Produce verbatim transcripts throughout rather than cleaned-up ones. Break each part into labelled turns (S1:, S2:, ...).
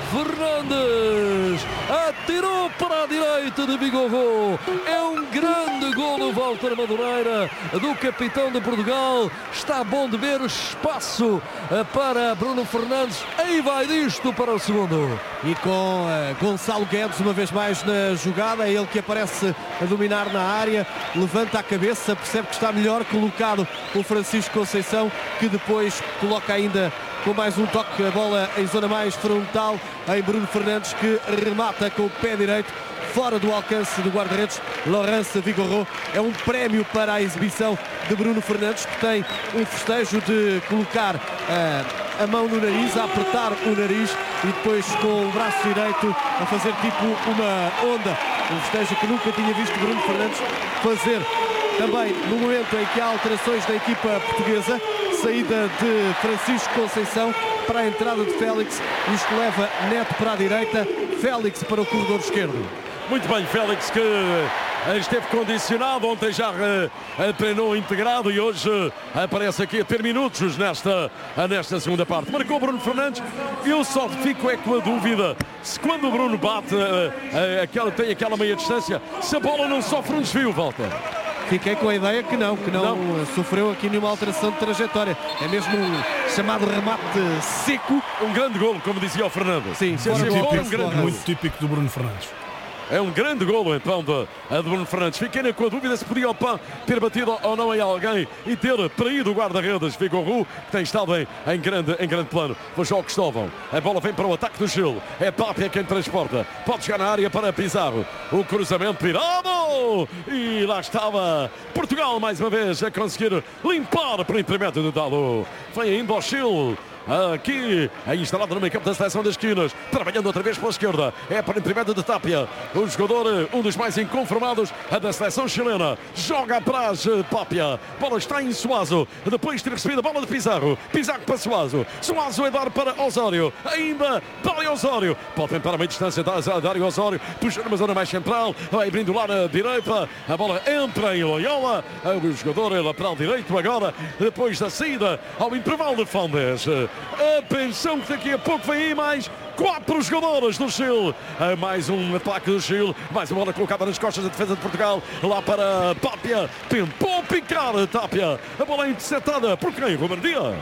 S1: Fernandes atirou para a direita de Vigorro. É um grande gol do Walter Madureira, do capitão de Portugal. Está bom de ver o espaço para Bruno Fernandes. Aí vai disto para o segundo.
S2: E com uh, Gonçalo Guedes uma vez mais na jogada, é ele que aparece a dominar na área, levanta a cabeça, percebe que está melhor colocado o Francisco Conceição, que depois coloca ainda com mais um toque a bola em zona mais frontal em Bruno Fernandes, que remata com o pé direito fora do alcance do guarda-redes Laurence Vigorro. É um prémio para a exibição de Bruno Fernandes, que tem um festejo de colocar uh, a mão no nariz, a apertar o nariz e depois com o braço direito a fazer tipo uma onda. Um festejo que nunca tinha visto Bruno Fernandes fazer. Também no momento em que há alterações da equipa portuguesa, saída de Francisco Conceição para a entrada de Félix, isto leva Neto para a direita, Félix para o corredor esquerdo.
S3: Muito bem, Félix, que esteve condicionado, ontem já uh, treinou integrado e hoje uh, aparece aqui a ter minutos nesta, uh, nesta segunda parte. Marcou Bruno Fernandes. Eu só fico é com a dúvida se quando o Bruno bate, uh, uh, aquela, tem aquela meia distância, se a bola não sofre um desvio, Walter.
S2: Fiquei com a ideia que não, que não, não sofreu aqui nenhuma alteração de trajetória. É mesmo um chamado remate seco.
S3: Um grande golo, como dizia o Fernando.
S2: Sim,
S3: se típico,
S2: bola,
S3: um grande
S4: muito típico do Bruno Fernandes.
S3: É um grande golo então de, de Bruno Fernandes. Fiquei com a dúvida se podia ter batido ou não em alguém e ter traído o guarda-redes Vigorro, que tem estado em, em, grande, em grande plano. Mas já o Cristóvão, a bola vem para o ataque do Chile. É Tapia quem transporta. Pode chegar na área para Pizarro. O cruzamento virado. E lá estava Portugal mais uma vez a conseguir limpar para o intermédio do Dalo. Vem ainda ao Chile. Aqui, instalado no meio campo da seleção das esquinas, trabalhando outra vez pela esquerda, é para o intermédio de Tapia, o jogador, um dos mais inconformados da seleção chilena, joga atrás Tapia, bola está em Suazo, depois de ter recebido a bola de Pizarro, Pizarro para Suazo, Suazo é dar para Osório, ainda para Osório, pode tentar a meia distância da Dário Osório, puxa numa zona mais central, vai abrindo lá na direita, a bola entra em Loyola, o jogador lateral direito agora, depois da saída ao intervalo de Fandes. Atenção que daqui a pouco vem aí mais quatro jogadores do Chile. Mais um ataque do Chile. Mais uma bola colocada nas costas da defesa de Portugal. Lá para Tapia. Tentou picar Tapia. A bola é interceptada por quem? Ruben Dias?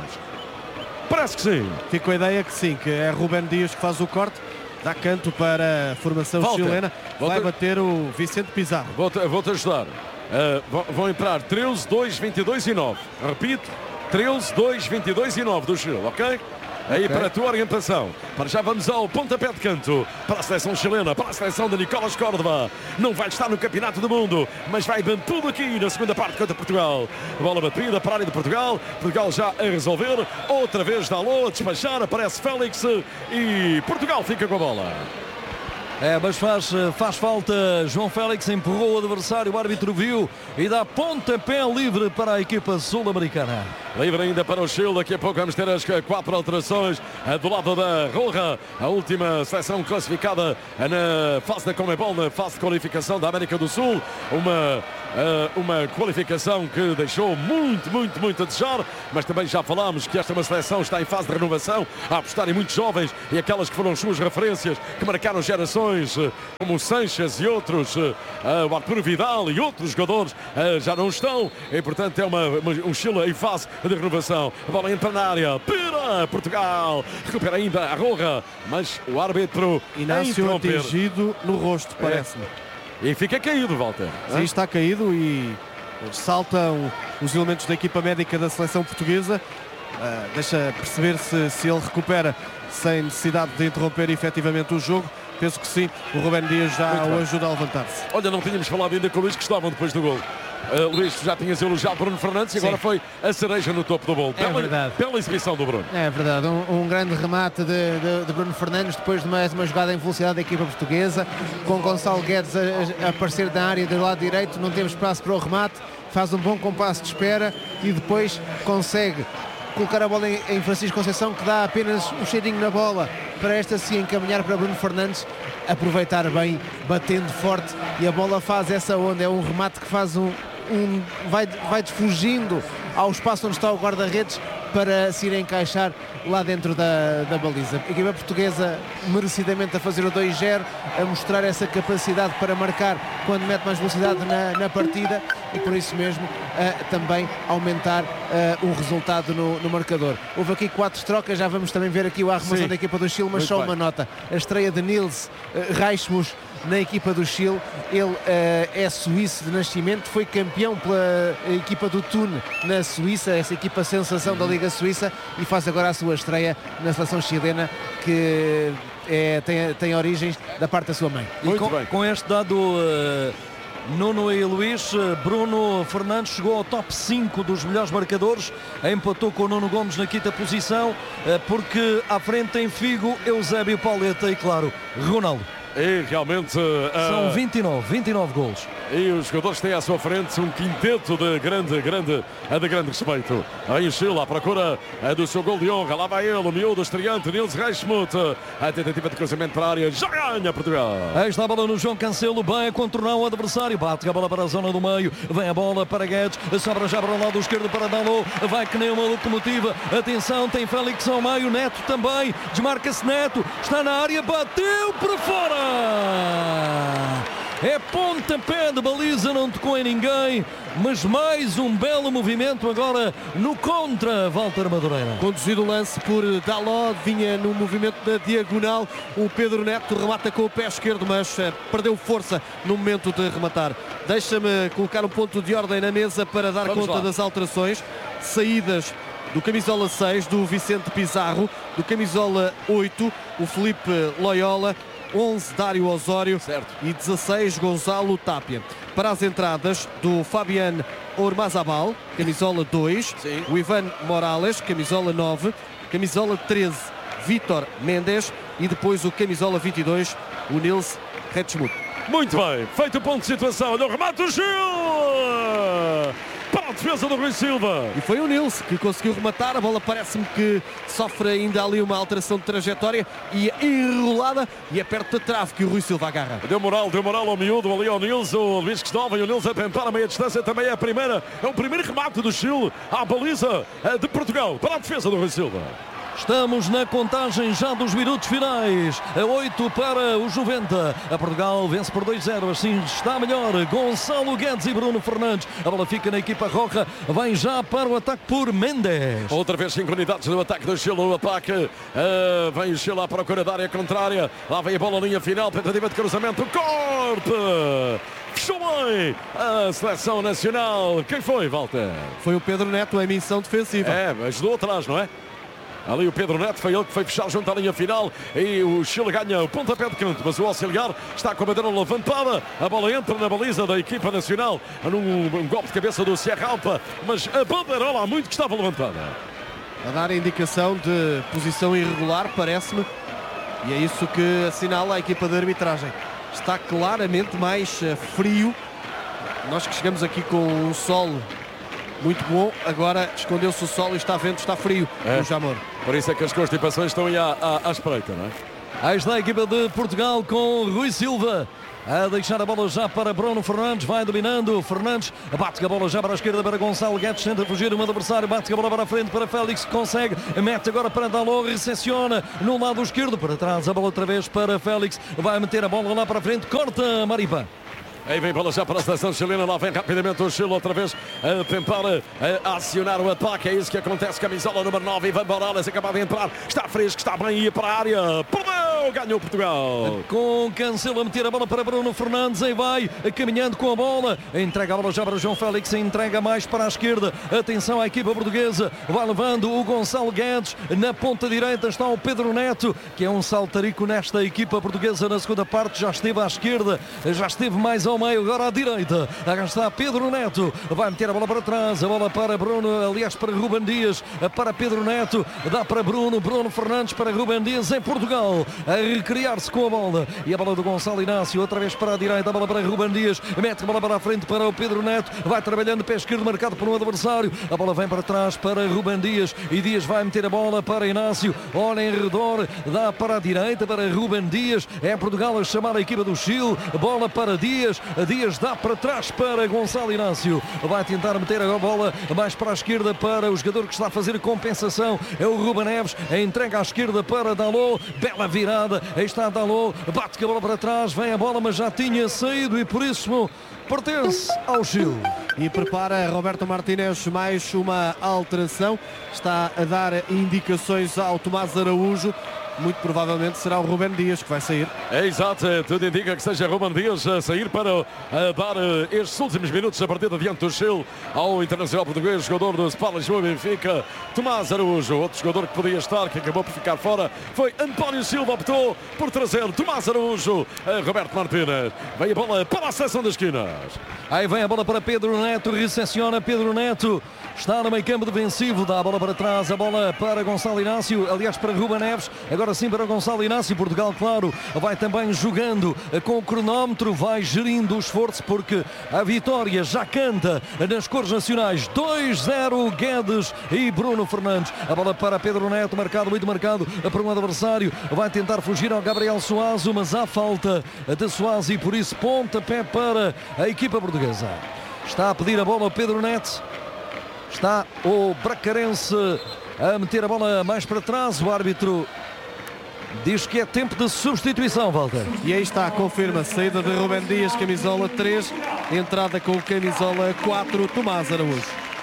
S3: Parece que sim.
S2: Fico com a ideia que sim, que é Ruben Dias que faz o corte. Dá canto para a formação Volta. chilena. Vai Volta. bater o Vicente Pizarro.
S3: Vou-te vou ajudar. Uh, vão entrar treze, dois, vinte e dois e nove. Repito. treze, dois, vinte e dois e nove do Chile, ok? Aí okay. Para a tua orientação. Para já vamos ao pontapé de canto. Para a seleção chilena, para a seleção de Nicolás Córdoba. Não vai estar no Campeonato do Mundo, mas vai bem tudo aqui na segunda parte contra Portugal. Bola batida para a área de Portugal. Portugal já a resolver. Outra vez Dalot a despachar. Aparece Félix e Portugal fica com a bola.
S1: É, mas faz, faz falta. João Félix empurrou o adversário, o árbitro viu e dá pontapé livre para a equipa sul-americana.
S3: Livre ainda para o Chile. Daqui a pouco vamos ter as quatro alterações do lado da Roja, a última seleção classificada na fase da Conmebol, na fase de qualificação da América do Sul. Uma, uma qualificação que deixou muito, muito, muito a desejar, mas também já falámos que esta é uma seleção que está em fase de renovação, a apostar em muitos jovens e aquelas que foram as suas referências, que marcaram gerações, como o Sanches e outros, o Arturo Vidal e outros jogadores já não estão, e portanto é uma, um Chile em fase de renovação. A bola entra na área para Portugal, recupera ainda a Roja, mas o árbitro
S2: Inácio atingido no rosto, parece-me.
S3: É. E fica caído, Walter.
S2: Sim, é? Está caído e saltam os elementos da equipa médica da seleção portuguesa. Uh, deixa perceber se, se ele recupera sem necessidade de interromper efetivamente o jogo. Penso que sim, o Ruben Dias já o ajuda a levantar-se.
S3: Olha, não tínhamos falado ainda com o Luís Cristóvão depois do gol. Uh, Luís, já tinhas elogiado Bruno Fernandes e agora foi a cereja no topo do bolo.
S5: É
S3: pela, pela exibição do Bruno.
S5: É verdade, um, um grande remate de, de, de Bruno Fernandes depois de mais uma jogada em velocidade da equipa portuguesa, com Gonçalo Guedes a, a aparecer da área do lado direito, não teve espaço para o remate, faz um bom compasso de espera e depois consegue colocar a bola em, em Francisco Conceição, que dá apenas um cheirinho na bola para esta se encaminhar para Bruno Fernandes, aproveitar bem, batendo forte, e a bola faz essa onda, é um remate que faz um, um vai, vai desfugindo ao espaço onde está o guarda-redes, para se ir encaixar lá dentro da, da baliza. A equipa portuguesa merecidamente a fazer o dois zero, a mostrar essa capacidade para marcar quando mete mais velocidade na, na partida e por isso mesmo a também aumentar uh, o resultado no, no marcador. Houve aqui quatro trocas, já vamos também ver aqui a arrumação Sim. da equipa do Chile, mas Muito só bem. uma nota. A estreia de Nils uh, Reichmus na equipa do Chile, ele uh, é suíço de nascimento, foi campeão pela equipa do Thun na Suíça, essa equipa sensação da Liga Suíça, e faz agora a sua estreia na seleção chilena, que é, tem, tem origens da parte da sua mãe.
S1: E com, com este dado uh, Nuno e Luís, Bruno Fernandes chegou ao top cinco dos melhores marcadores, empatou com o Nuno Gomes na quinta posição, uh, porque à frente tem Figo, Eusébio, Pauleta e, claro, Ronaldo.
S3: E realmente uh,
S1: são vinte e nove, vinte e nove golos.
S3: E os jogadores têm à sua frente um quinteto de grande, grande, de grande respeito. Aí Chile à procura do seu gol de honra. Lá vai ele, o miúdo estreante, Nils Reichmuth. A tentativa de cruzamento para a área. Já ganha Portugal.
S1: Aí está a bola no João Cancelo. Bem a contornar o adversário. Bate a bola para a zona do meio. Vem a bola para Guedes. Sobra já para o lado esquerdo para Dalot. Vai que nem uma locomotiva. Atenção, tem Félix ao meio. Neto também. Desmarca-se Neto. Está na área. Bateu para fora. É pontapé de baliza, não tocou em ninguém, mas mais um belo movimento agora no contra, Walter Madureira.
S2: Conduzido o lance por Dalot, vinha no movimento da diagonal, o Pedro Neto remata com o pé esquerdo, mas uh, perdeu força no momento de rematar. Deixa-me colocar um ponto de ordem na mesa para dar Vamos conta lá. das alterações. Saídas do camisola seis, do Vicente Pizarro, do camisola oito, o Felipe Loyola, onze, Dário Osório certo. e dezasseis, Gonzalo Tapia. Para as entradas do Fabián Ormazabal, camisola dois, Sim. o Ivan Morales, camisola nove, camisola treze, Vítor Mendes e depois o camisola vinte e dois, o Nils Reichmuth.
S3: Muito bem, feito o ponto de situação, olha o remate do Gil! Para a defesa do Rui Silva.
S2: E foi o Nils que conseguiu rematar. A bola parece-me que sofre ainda ali uma alteração de trajetória e é enrolada e é perto da trave que o Rui Silva agarra.
S3: Deu moral, deu moral ao miúdo ali ao Nils, o Luís Cristóvão e o Nils a tentar a meia distância. Também é a primeira, é o primeiro remate do Chile à baliza de Portugal para a defesa do Rui Silva.
S1: Estamos na contagem já dos minutos finais. A oito para o Juventa. A Portugal vence por dois zero. Assim está melhor. Gonçalo Guedes e Bruno Fernandes. A bola fica na equipa roja. Vem já para o ataque por Mendes.
S3: Outra vez cinco unidades no ataque do Chile. No ataque uh, vem o Chile à procura da área contrária. Lá vem a bola linha final. Tentativa de cruzamento. Corte! Fechou bem a seleção nacional. Quem foi, Walter?
S2: Foi o Pedro Neto em missão defensiva.
S3: É, ajudou atrás, não é? Ali o Pedro Neto foi ele que foi fechar junto à linha final e o Chile ganha o pontapé de canto, mas o auxiliar está com a bandeira levantada. A bola entra na baliza da equipa nacional num um golpe de cabeça do Sierra Alpa, mas a bandeirola há muito que estava levantada.
S2: A dar a indicação de posição irregular, parece-me, e é isso que assinala a equipa de arbitragem. Está claramente mais frio. Nós que chegamos aqui com um sol muito bom, agora escondeu-se o sol e está vento, está frio é. no Jamor.
S3: Por isso é que as constipações estão aí à, à, à espreita, não é?
S1: Aí está a equipa de Portugal com Rui Silva a deixar a bola já para Bruno Fernandes, vai dominando, Fernandes bate a bola já para a esquerda para Gonçalo Guedes, tenta fugir de um adversário, bate a bola para a frente para Félix, consegue, mete agora para Dalot, recepciona no lado esquerdo, para trás a bola outra vez para Félix, vai meter a bola lá para a frente, corta Maripa.
S3: Aí vem bola já para a seleção chilena, lá vem rapidamente o Chile outra vez a tentar a acionar o ataque, é isso que acontece, camisola número nove, Ivan Morales acaba de entrar, está fresco, está bem, ia para a área, perdeu, ganhou Portugal.
S1: Com Cancelo a meter a bola para Bruno Fernandes, aí vai, caminhando com a bola, entrega a bola já para o João Félix, entrega mais para a esquerda, atenção à equipa portuguesa, vai levando o Gonçalo Guedes, na ponta direita está o Pedro Neto, que é um saltarico nesta equipa portuguesa na segunda parte, já esteve à esquerda, já esteve mais ao meio, agora à direita, agora está Pedro Neto, vai meter a bola para trás, a bola para Bruno, aliás para Ruben Dias, para Pedro Neto, dá para Bruno, Bruno Fernandes para Ruben Dias em Portugal, a recriar-se com a bola. E a bola do Gonçalo Inácio, outra vez para a direita, a bola para Ruben Dias, mete a bola para a frente para o Pedro Neto, vai trabalhando pé esquerdo, marcado por um adversário. A bola vem para trás para Ruben Dias e Dias vai meter a bola para Inácio. Olha em redor, dá para a direita para Ruben Dias. É Portugal a chamar a equipa do Chile. Bola para Dias. Dias dá para trás para Gonçalo Inácio. Vai tentar meter a bola mais para a esquerda para o jogador que está a fazer compensação. É o Ruben Neves. A entrega à esquerda para Dalot. Bela virada. Aí está Dalot. Bate com a bola para trás. Vem a bola, mas já tinha saído e por isso pertence ao Chile.
S2: E prepara Roberto Martínez mais uma alteração. Está a dar indicações ao Tomás Araújo. Muito provavelmente será o Ruben Dias que vai sair.
S3: É exato, tudo indica que seja Ruben Dias a sair para a dar estes últimos minutos da partida diante do Chile ao internacional português, jogador do Sport Lisboa e Benfica, Tomás Araújo. Outro jogador que podia estar, que acabou por ficar fora, foi António Silva, optou por trazer Tomás Araújo a Roberto Martínez. Vem a bola para a seção das esquinas.
S1: Aí vem a bola para Pedro Neto, recepciona Pedro Neto. Está no meio campo defensivo, dá a bola para trás, a bola para Gonçalo Inácio, aliás para Ruben Neves, agora sim para Gonçalo Inácio. Portugal, claro, vai também jogando com o cronómetro, vai gerindo o esforço porque a vitória já canta nas cores nacionais. dois zero Guedes e Bruno Fernandes. A bola para Pedro Neto, marcado, muito marcado por um adversário, vai tentar fugir ao Gabriel Suazo, mas há falta de Suazo e por isso pontapé para a equipa portuguesa. Está a pedir a bola Pedro Neto. Está o Bracarense a meter a bola mais para trás. O árbitro diz que é tempo de substituição, Walter.
S2: E aí está, confirma, saída de Ruben Dias, camisola três, entrada com camisola quatro, Tomás Araújo.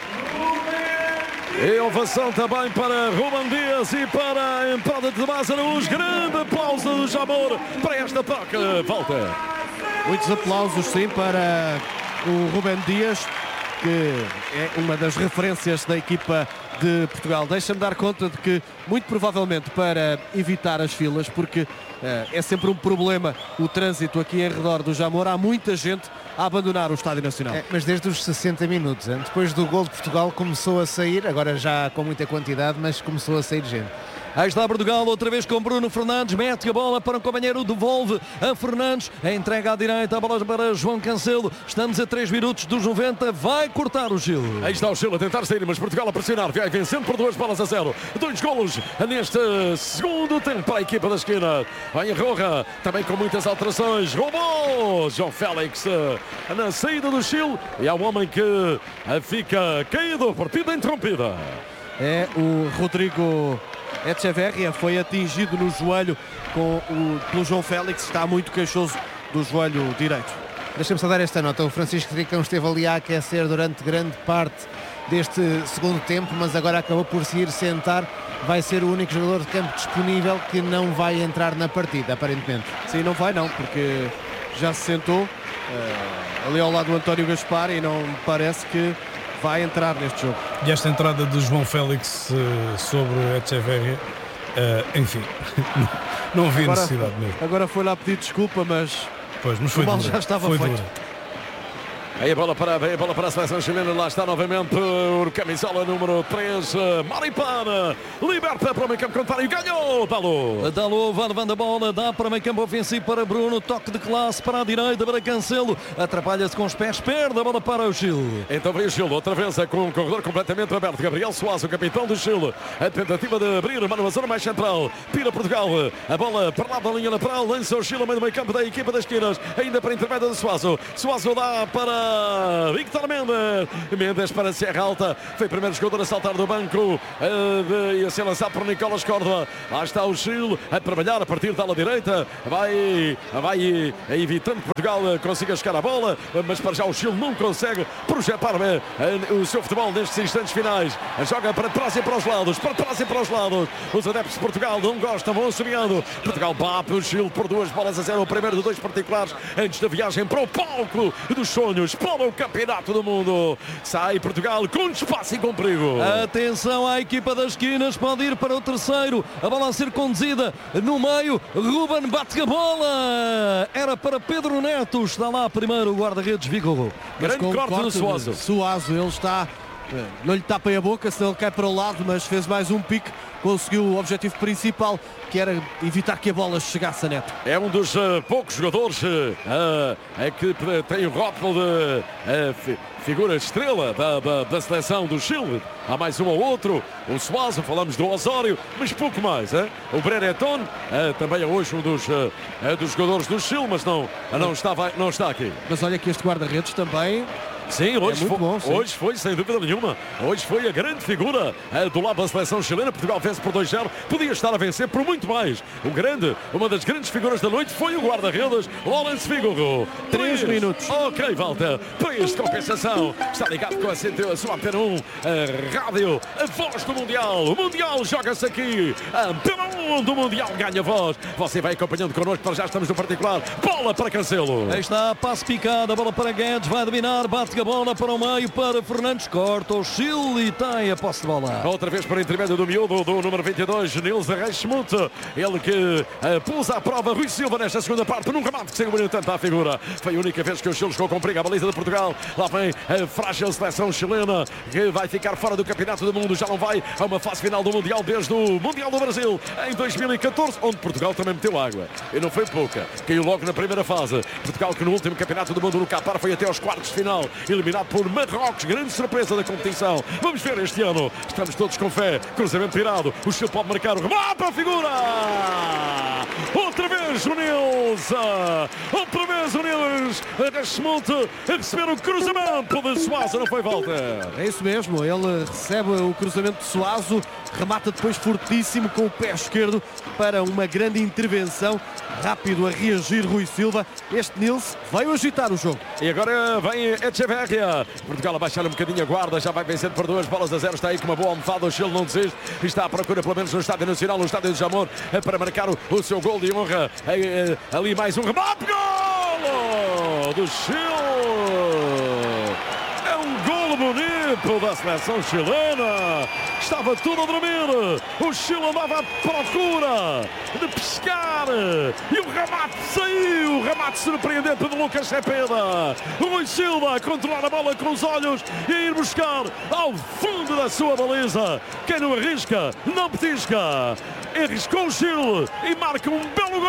S3: E ovação também para Ruben Dias e para a entrada de Tomás Araújo. Grande pausa do Jamor para esta toca, Walter.
S2: Muitos aplausos, sim, para o Ruben Dias, que é uma das referências da equipa de Portugal. Deixa-me dar conta de que, muito provavelmente para evitar as filas, porque uh, é sempre um problema o trânsito aqui em redor do Jamor, há muita gente a abandonar o Estádio Nacional.
S5: É, mas desde os sessenta minutos, hein? Depois do gol de Portugal começou a sair, agora já com muita quantidade, mas começou a sair gente.
S1: Aí está Portugal, outra vez com Bruno Fernandes, mete a bola para o companheiro, devolve a Fernandes, a entrega à direita, a bola para João Cancelo. Estamos a três minutos dos noventa, vai cortar o Chile.
S3: Aí está o Chile a tentar sair, mas Portugal a pressionar, vai vencendo por duas bolas a zero. Dois golos neste segundo tempo para a equipa da esquina. Vai a Roja, também com muitas alterações. Roubou João Félix na saída do Chile e é o homem que fica caído, partida interrompida.
S2: É o Rodrigo Echeverria, foi atingido no joelho com o, pelo João Félix, está muito queixoso do joelho direito.
S5: Deixa-me só dar esta nota, o Francisco Tricão esteve ali a aquecer durante grande parte deste segundo tempo, mas agora acabou por se ir sentar, vai ser o único jogador de campo disponível que não vai entrar na partida, aparentemente.
S2: Sim, não vai não, porque já se sentou uh, ali ao lado do António Gaspar e não me parece que vai entrar neste jogo.
S4: E esta entrada de João Félix uh, sobre Echeverria, uh, enfim, não havia
S2: agora,
S4: necessidade mesmo.
S2: Agora foi lá pedir desculpa, mas,
S4: pois, mas foi
S2: o mal
S4: dura.
S2: já estava
S4: foi
S2: feito.
S4: Dura.
S3: Aí a bola para, a bola para a seleção chilena, lá está novamente o camisola número três, Maripana, liberta para o meio campo contrário e ganhou, Dalot.
S1: Dalot vai levando a bola, dá para o meio campo ofensivo para Bruno, toque de classe para a direita para Cancelo, atrapalha-se com os pés, perde a bola para o Chile.
S3: Então veio o Chile, outra vez é com um corredor completamente aberto, Gabriel Suazo, o capitão do Chile, a tentativa de abrir uma zona mais central, tira Portugal, a bola para lá da linha lateral, lança o Chile ao meio do meio campo da equipa das esquinas, ainda para a intermédio de Suazo, Suazo dá para Victor Mendes, Mendes para Serra Alta, foi o primeiro jogador a saltar do banco e a ser lançado por Nicolas Córdoba. Lá está o Chile a trabalhar a partir da ala direita, vai, vai evitando que Portugal consiga chegar à bola, mas para já o Chile não consegue projetar o seu futebol nestes instantes finais. Joga para trás e para os lados, para trás e para os lados. Os adeptos de Portugal não gostam, vão assobiando. Portugal bate o Chile por duas bolas a zero, o primeiro de dois particulares antes da viagem para o palco dos sonhos, para o Campeonato do Mundo. Sai Portugal com espaço e com perigo.
S1: Atenção à equipa das esquinas, pode ir para o terceiro, a bola a ser conduzida no meio, Ruben bate a bola, era para Pedro Neto, está lá primeiro o guarda-redes Vigorro.
S3: Grande corte do Suazo.
S2: Suazo, ele está Não lhe tapem a boca, senão ele cai para o lado, mas fez mais um pique, conseguiu o objetivo principal, que era evitar que a bola chegasse a neto.
S3: É um dos uh, poucos jogadores uh, uh, que tem o rótulo de uh, fi figura estrela da, da, da seleção do Chile. Há mais um ou outro, o Suazo, falamos do Osório, mas pouco mais. Hein? O Brereton, uh, também é hoje um dos, uh, uh, dos jogadores do Chile, mas não, uh, não, estava, não está aqui.
S2: Mas olha que este guarda-redes também...
S3: Sim, hoje,
S2: é
S3: foi,
S2: bom, sim.
S3: hoje foi, sem dúvida nenhuma. Hoje foi a grande figura é, do lado da seleção chilena. Portugal vence por dois a zero. Podia estar a vencer por muito mais. O grande, uma das grandes figuras da noite foi o guarda-redes Laurence Figo.
S2: Três minutos.
S3: Ok, Walter. Três de compensação. Está ligado com a, a sua Antena um, a rádio, a voz do Mundial. O Mundial joga-se aqui. A Antena um do Mundial ganha voz. Você vai acompanhando connosco, para já estamos no particular. Bola para Cancelo.
S1: Aí está, passe picado, a bola para Guedes, vai dominar, bate a bola para o meio, para Fernandes, corta o Chile e tem a posse de bola.
S3: Outra vez para intermédio do miúdo, do número vinte e dois, Nils Reichmuth. Ele que uh, pôs à prova Rui Silva nesta segunda parte, num remate que saiu bonito tanto à figura. Foi a única vez que o Chile chegou com perigo à baliza de Portugal. Lá vem a frágil seleção chilena, que vai ficar fora do Campeonato do Mundo. Já não vai a uma fase final do Mundial desde o Mundial do Brasil, em dois mil e catorze, onde Portugal também meteu água. E não foi pouca. Caiu logo na primeira fase. Portugal, que no último Campeonato do Mundo no Qatar foi até aos quartos de final, eliminado por Marrocos, grande surpresa da competição. Vamos ver este ano, estamos todos com fé. Cruzamento tirado, o Chile pode marcar o remate para a figura. Outra vez o Nils, outra vez o Nils Reichmuth a receber o cruzamento de Suazo, não foi, Walter?
S2: É isso mesmo, ele recebe o cruzamento de Suazo, remata depois fortíssimo com o pé esquerdo para uma grande intervenção. Rápido a reagir Rui Silva. Este Nils veio agitar o jogo.
S3: E agora vem Echeverria. Portugal a baixar um bocadinho a guarda, já vai vencendo por duas bolas a zero. Está aí com uma boa almofada, o Chile não desiste. Está à procura, pelo menos no Estádio Nacional, no Estádio de Jamor, para marcar o, o seu gol de honra. Ali mais um remate. Gol do Chile! É um golo bonito da seleção chilena. Estava tudo a dormir. O Chile andava à procura de pescar. E o remate saiu. O remate surpreendente de Lucas Cepeda. Rui Silva a controlar a bola com os olhos e a ir buscar ao fundo da sua baliza. Quem não arrisca, não petisca. Arriscou o Chile e marca um belo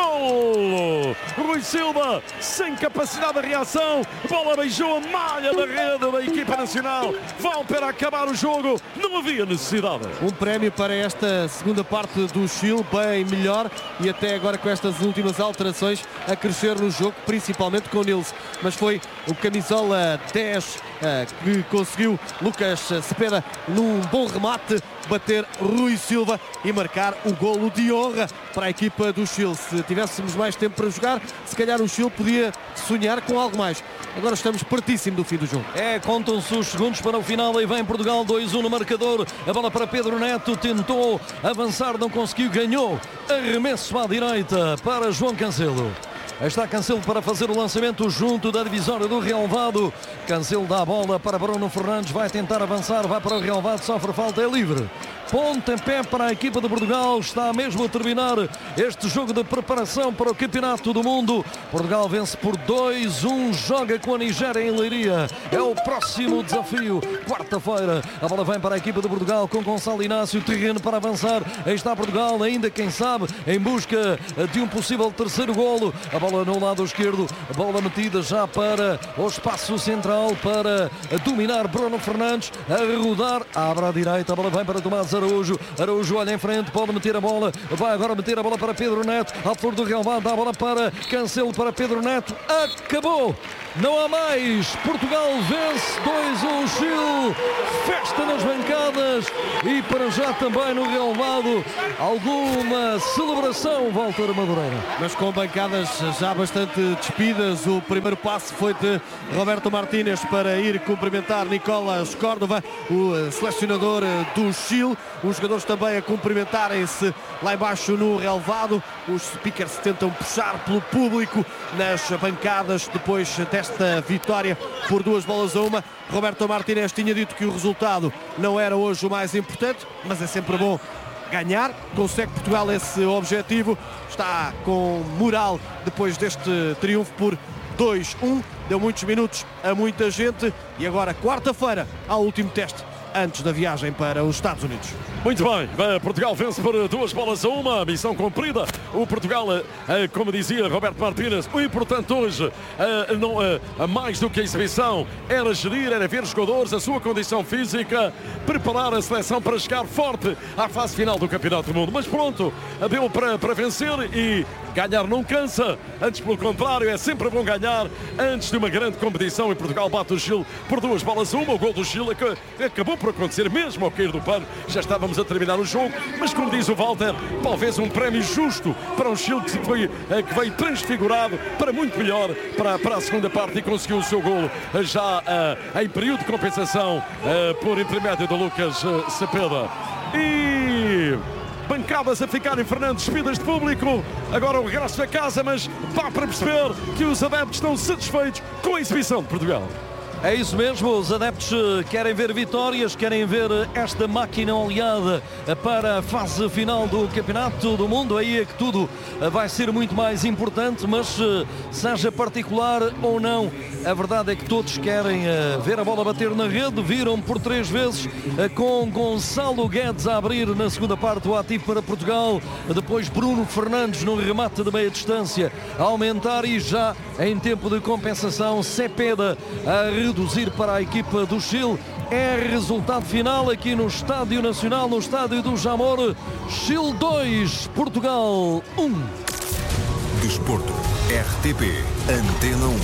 S3: gol. Rui Silva sem capacidade de reação. A bola beijou a malha da rede da equipa nacional. Vão para acabar o jogo. Não havia necessidade.
S2: Um prémio para esta segunda parte do Chile, bem melhor, e até agora com estas últimas alterações a crescer no jogo, principalmente com o Nils. Mas foi o camisola dez uh, que conseguiu Lucas Cepeda num bom remate bater Rui Silva e marcar o golo de honra para a equipa do Chile. Se tivéssemos mais tempo para jogar, se calhar o Chile podia sonhar com algo mais. Agora estamos pertíssimo do fim do jogo.
S1: É, contam-se os segundos para o final e vem Portugal dois a um no marcador. A bola para Pedro Neto, tentou avançar, não conseguiu, ganhou. Arremesso à direita para João Cancelo. Está Cancelo para fazer o lançamento junto da divisória do relvado. Cancelo dá a bola para Bruno Fernandes, vai tentar avançar, vai para o relvado, sofre falta, é livre. Pontapé para a equipa de Portugal, está mesmo a terminar este jogo de preparação para o Campeonato do Mundo. Portugal vence por dois a um, joga com a Nigéria em Leiria. É o próximo desafio, quarta-feira. A bola vem para a equipa de Portugal com Gonçalo Inácio, terreno para avançar. Aí está Portugal, ainda quem sabe, em busca de um possível terceiro golo. A bola no lado esquerdo, a bola metida já para o espaço central para dominar Bruno Fernandes, a rodar, abre à direita, a bola vem para Tomás Araújo, Araújo olha em frente, pode meter a bola, vai agora meter a bola para Pedro Neto, à flor do relvado, dá a bola para Cancelo, para Pedro Neto, acabou! Não há mais, Portugal vence dois a um Chile, festa nas bancadas e para já também no relvado alguma celebração, Walter Madureira.
S2: Mas com bancadas já bastante despidas, o primeiro passo foi de Roberto Martínez para ir cumprimentar Nicolás Córdoba, o selecionador do Chile. Os jogadores também a cumprimentarem-se lá embaixo no relvado. Os speakers tentam puxar pelo público nas bancadas depois desta vitória por duas bolas a uma. Roberto Martínez tinha dito que o resultado não era hoje o mais importante, mas é sempre bom ganhar. Consegue Portugal esse objetivo, está com moral depois deste triunfo por dois a um. Deu muitos minutos a muita gente e agora quarta-feira há o último teste antes da viagem para os Estados Unidos.
S3: Muito bem, Portugal vence por duas bolas a uma, missão cumprida. O Portugal, como dizia Roberto Martínez, o importante hoje, não, mais do que a exibição, era gerir, era ver os jogadores, a sua condição física, preparar a seleção para chegar forte à fase final do Campeonato do Mundo. Mas pronto, deu para, para vencer e ganhar não cansa, antes pelo contrário, é sempre bom ganhar antes de uma grande competição. E Portugal bate o Chile por duas bolas a uma. O gol do Chile acabou por acontecer mesmo ao cair do pano, já estávamos a terminar o jogo, mas como diz o Walter, talvez um prémio justo para um Chile que, foi, que veio transfigurado para muito melhor para, para a segunda parte e conseguiu o seu gol já uh, em período de compensação uh, por intermédio do Lucas uh, Cepeda. E bancadas a ficar em Fernandes, despidas de público, agora o regresso a casa, mas dá para perceber que os adeptos estão satisfeitos com a exibição de Portugal.
S1: É isso mesmo, os adeptos querem ver vitórias, querem ver esta máquina oleada para a fase final do Campeonato do Mundo. Aí é que tudo vai ser muito mais importante, mas seja particular ou não, a verdade é que todos querem ver a bola bater na rede. Viram por três vezes com Gonçalo Guedes a abrir na segunda parte o ativo para Portugal, depois Bruno Fernandes no remate de meia distância a aumentar e já em tempo de compensação Cepeda a reduzir para a equipa do Chile. É resultado final aqui no Estádio Nacional, no Estádio do Jamor. Chile dois, Portugal um.
S6: Desporto, R T P, Antena um.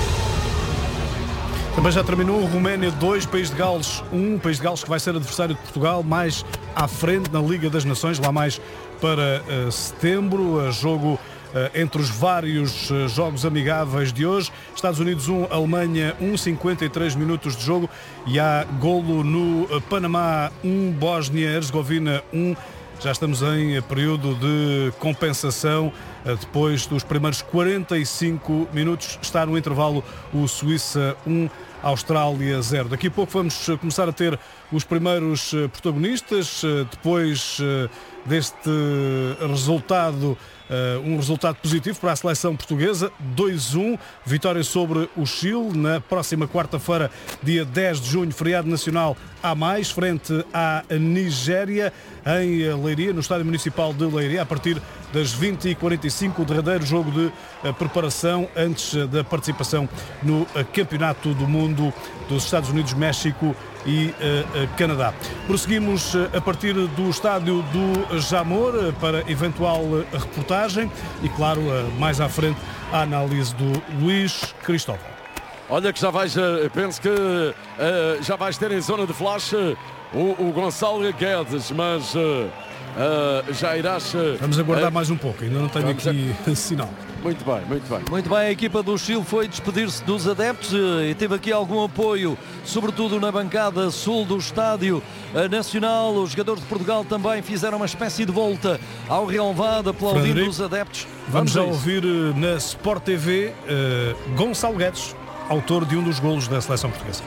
S4: Também já terminou o Roménia dois, País de Gales um. País de Gales que vai ser adversário de Portugal mais à frente na Liga das Nações, lá mais para uh, setembro. Uh, jogo entre os vários jogos amigáveis de hoje. Estados Unidos um, Alemanha um, cinquenta e três minutos de jogo e há golo no Panamá um, Bósnia-Herzegovina um. Já estamos em período de compensação. Depois dos primeiros quarenta e cinco minutos está no intervalo o Suíça um, Austrália zero. Daqui a pouco vamos começar a ter os primeiros protagonistas. Depois deste resultado, um resultado positivo para a seleção portuguesa, dois a um, vitória sobre o Chile. Na próxima quarta-feira, dia dez de junho, feriado nacional, há mais, frente à Nigéria, em Leiria, no Estádio Municipal de Leiria, a partir das vinte e quarenta e cinco, o derradeiro jogo de preparação antes da participação no Campeonato do Mundo dos Estados Unidos, México e uh, Canadá. Prosseguimos uh, a partir do estádio do Jamor uh, para eventual uh, reportagem e, claro, uh, mais à frente, a análise do Luís Cristóvão.
S3: Olha que já vais, uh, penso que uh, já vais ter em zona de flash uh, o, o Gonçalo Guedes, mas uh, uh, já irás... Uh,
S4: Vamos aguardar
S3: uh,
S4: mais um pouco, ainda não tenho aqui a... sinal.
S3: Muito bem, muito bem.
S1: Muito bem, a equipa do Chile foi despedir-se dos adeptos e teve aqui algum apoio, sobretudo na bancada sul do Estádio Nacional. Os jogadores de Portugal também fizeram uma espécie de volta ao relvado, aplaudindo os adeptos.
S4: Vamos, vamos já ouvir na Sport T V uh, Gonçalo Guedes, autor de um dos golos da seleção portuguesa.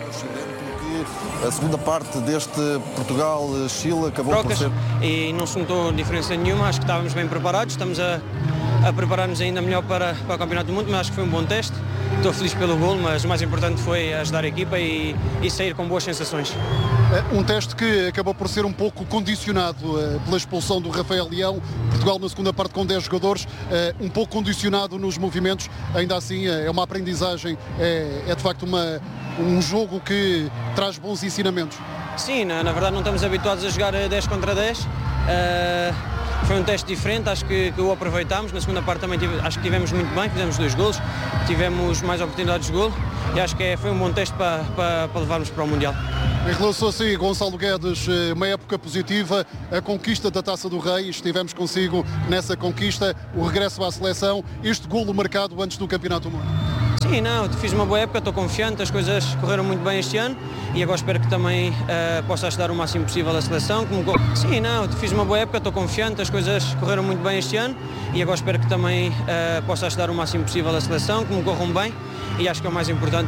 S7: A segunda parte deste Portugal-Chile acabou
S8: Trocas,
S7: por ser...
S8: E não se notou diferença nenhuma, acho que estávamos bem preparados, estamos a, a preparar-nos ainda melhor para, para o Campeonato do Mundo, mas acho que foi um bom teste. Estou feliz pelo gol, mas o mais importante foi ajudar a equipa e, e sair com boas sensações.
S9: Um teste que acabou por ser um pouco condicionado uh, pela expulsão do Rafael Leão. Portugal na segunda parte com dez jogadores, uh, um pouco condicionado nos movimentos. Ainda assim uh, é uma aprendizagem, é, é de facto uma, um jogo que traz bons ensinamentos.
S8: Sim, na, na verdade não estamos habituados a jogar dez contra dez. Uh, Foi um teste diferente, acho que, que o aproveitámos. Na segunda parte também tive, acho que tivemos muito bem, fizemos dois golos, tivemos mais oportunidades de golo e acho que é, foi um bom teste para, para, para levarmos para o Mundial.
S9: Em relação a si, Gonçalo Guedes, uma época positiva, a conquista da Taça do Rei, estivemos consigo nessa conquista, o regresso à seleção, este golo marcado antes do Campeonato do Mundo.
S8: Sim, não, fiz uma boa época, estou confiante, as coisas correram muito bem este ano e agora espero que também uh, possa ajudar o máximo possível a seleção. Como... Sim, não, fiz uma boa época, estou confiante, as coisas correram muito bem este ano e agora espero que também uh, possa ajudar o máximo possível a seleção, que me corram bem e acho que é o mais importante.